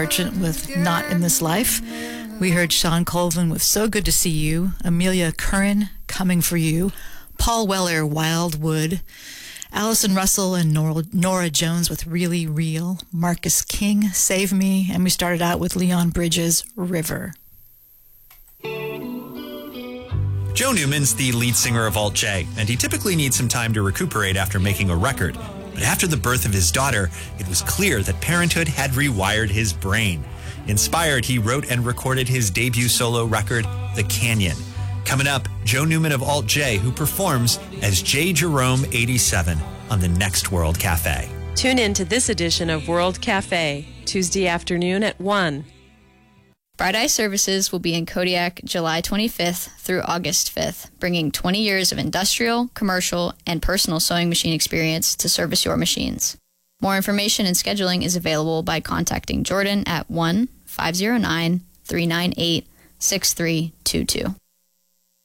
Merchant with Not in This Life. We heard Sean Colvin with So Good to See You, Amelia Curran, Coming for You, Paul Weller, Wildwood, Allison Russell and Nora Jones with Really Real, Marcus King, Save Me, and we started out with Leon Bridges, River. Joe Newman's the lead singer of Alt J, and he typically needs some time to recuperate after making a record. But after the birth of his daughter, it was clear that parenthood had rewired his brain. Inspired, he wrote and recorded his debut solo record, The Canyon. Coming up, Joe Newman of Alt J, who performs as J. Jerome 87 on the next World Cafe. Tune in to this edition of World Cafe, Tuesday afternoon at 1. Bright Eye Services will be in Kodiak July 25th through August 5th, bringing 20 years of industrial, commercial, and personal sewing machine experience to service your machines. More information and scheduling is available by contacting Jordan at 1-509-398-6322.